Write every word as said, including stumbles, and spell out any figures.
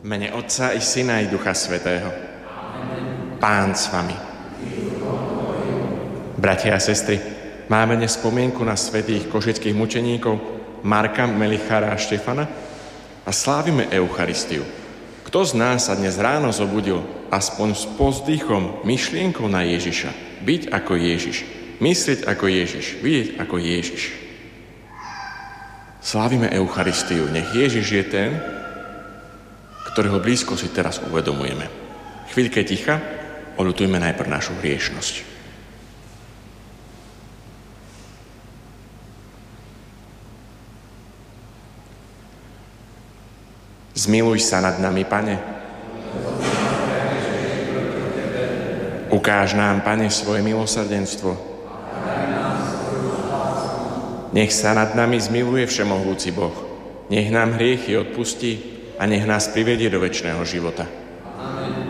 V mene Otca i Syna i Ducha Svätého. Pán s vami. Bratia a sestry, máme dnes spomienku na svätých košických mučeníkov Marka, Melichára a Štefana a slávime Eucharistiu. Kto z nás sa dnes ráno zobudil aspoň s povzdychom, myšlienkou na Ježiša? Byť ako Ježiš, myslieť ako Ježiš, vidieť ako Ježiš. Slávime Eucharistiu. Nech Ježiš je ten, ktorého blízko si teraz uvedomujeme. Chvíľke ticha, oľutujme najprv našu hriešnosť. Zmiluj sa nad nami, Pane. Ukáž nám, Pane, svoje milosrdenstvo. Nech sa nad nami zmiluje všemohúci Boh. Nech nám hriechy odpustí a nech nás privedie do večného života.